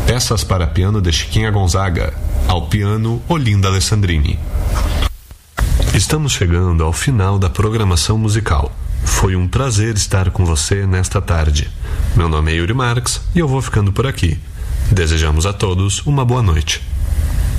Peças para piano de Chiquinha Gonzaga. Ao piano, Olinda Alessandrini. Estamos chegando ao final da programação musical. Foi um prazer estar com você nesta tarde. Meu nome é Yuri Marques e eu vou ficando por aqui. Desejamos a todos uma boa noite.